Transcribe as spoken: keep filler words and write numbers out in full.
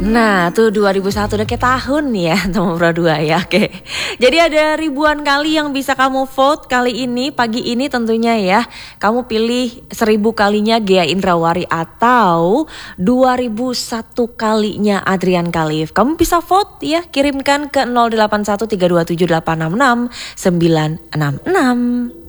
Nah, tuh dua ribu satu udah kayak tahun ya teman Pro dua ya. Oke. Jadi ada ribuan kali yang bisa kamu vote kali ini, pagi ini tentunya ya. Kamu pilih seribu kalinya Ghea Indrawari atau dua ribu satu kalinya Adrian Khalif. Kamu bisa vote ya, kirimkan ke nol delapan satu tiga dua tujuh delapan enam enam sembilan enam enam.